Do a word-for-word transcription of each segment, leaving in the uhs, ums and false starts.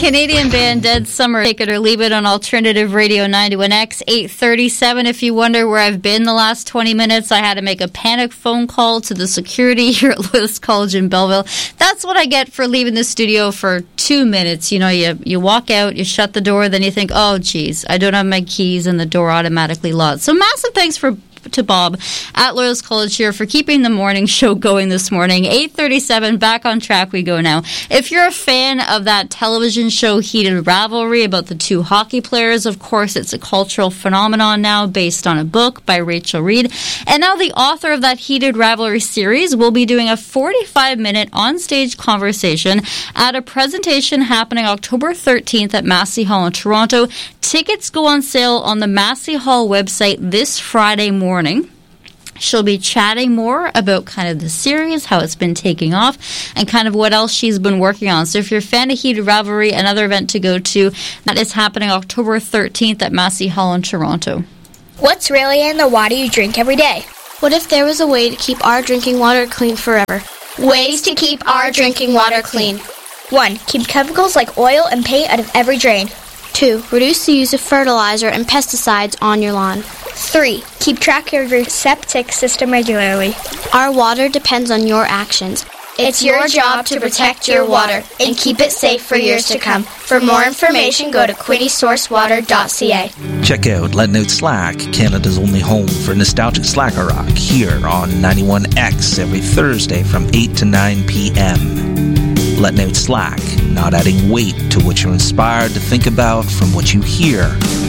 Canadian band Dead Summer. Take it or leave it on Alternative Radio ninety-one X, eight thirty-seven. If you wonder where I've been the last twenty minutes, I had to make a panic phone call to the security here at Loyalist College in Belleville. That's what I get for leaving the studio for two minutes. You know, you, you walk out, you shut the door, then you think, oh, geez, I don't have my keys, and the door automatically locks. So massive thanks for to Bob at Loyalist College here for keeping the morning show going this morning. eight thirty-seven, back on track we go now. If you're a fan of that television show Heated Rivalry about the two hockey players, of course it's a cultural phenomenon now based on a book by Rachel Reed. And now the author of that Heated Rivalry series will be doing a forty-five minute on-stage conversation at a presentation happening October thirteenth at Massey Hall in Toronto. Tickets go on sale on the Massey Hall website this Friday morning. Morning. She'll be chatting more about kind of the series, how it's been taking off, and kind of what else she's been working on. So if you're a fan of Heated Rivalry, another event to go to, that is happening October thirteenth at Massey Hall in Toronto. What's really in the water you drink every day? What if there was a way to keep our drinking water clean forever? Ways to keep our drinking water clean. one. Keep chemicals like oil and paint out of every drain. two. Reduce the use of fertilizer and pesticides on your lawn. three. Keep track of your septic system regularly. Our water depends on your actions. It's your job to protect your water and keep it safe for years to come. For more information, go to quinte source water dot c a. Check out Letting Out Slack, Canada's only home for nostalgic slacker rock, here on ninety-one X every Thursday from eight to nine p.m. Letting Out Slack, not adding weight to what you're inspired to think about from what you hear.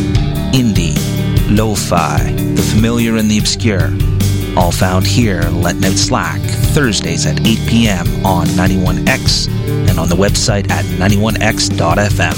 Indie, lo-fi, the familiar and the obscure, all found here, Letting Out Slack, Thursdays at eight p.m. on ninety-one X and on the website at ninety-one x dot f m.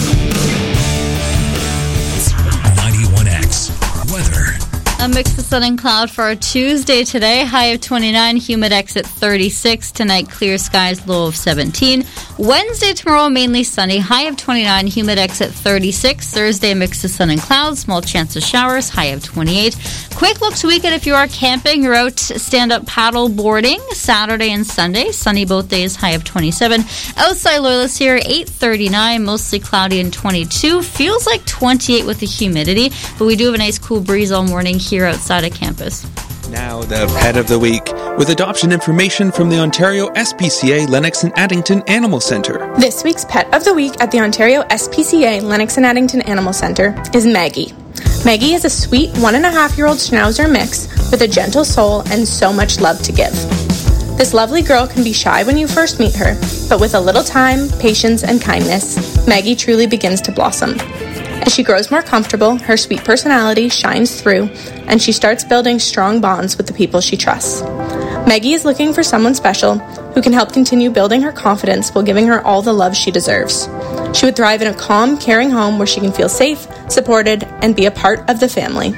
ninety-one X weather. A mix of sun and cloud for our Tuesday today. High of twenty-nine, humid X at thirty-six. Tonight, clear skies, low of seventeen. Wednesday, tomorrow, mainly sunny. High of twenty-nine, humid X at thirty-six. Thursday, mix of sun and clouds, small chance of showers, high of twenty-eight. Quick look to weekend if you are camping. You're out stand-up paddle boarding Saturday and Sunday. Sunny both days, high of twenty-seven. Outside Loyalists here, eight thirty-nine, mostly cloudy and twenty-two. Feels like twenty-eight with the humidity, but we do have a nice cool breeze all morning here outside of campus. Now the Pet of the Week, with adoption information from the Ontario S P C A Lennox and Addington Animal Centre. This week's Pet of the Week at the Ontario S P C A Lennox and Addington Animal Centre is Maggie. Maggie is a sweet one and a half year old Schnauzer mix with a gentle soul and so much love to give. This lovely girl can be shy when you first meet her, but with a little time, patience, and kindness, Maggie truly begins to blossom. As she grows more comfortable, her sweet personality shines through, and she starts building strong bonds with the people she trusts. Maggie is looking for someone special who can help continue building her confidence while giving her all the love she deserves. She would thrive in a calm, caring home where she can feel safe, supported, and be a part of the family.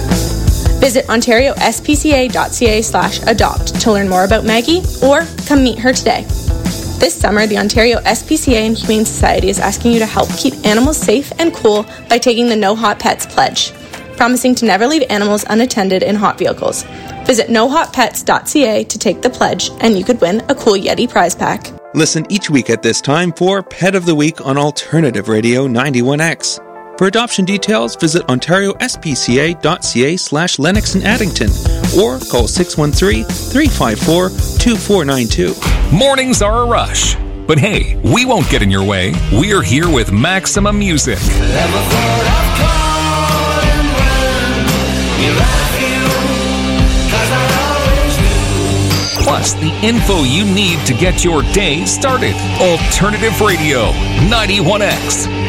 Visit ontario s p c a dot c a slash adopt to learn more about Maggie, or come meet her today. This summer, the Ontario S P C A and Humane Society is asking you to help keep animals safe and cool by taking the No Hot Pets pledge, promising to never leave animals unattended in hot vehicles. Visit no hot pets dot c a to take the pledge, and you could win a cool Yeti prize pack. Listen each week at this time for Pet of the Week on Alternative Radio ninety-one X. For adoption details, visit ontario s p c a dot c a slash Lennox and Addington or call six one three, three five four, two four nine two. Mornings are a rush, but hey, we won't get in your way. We're here with Maximum Music. Plus, the info you need to get your day started. Alternative Radio, ninety-one X.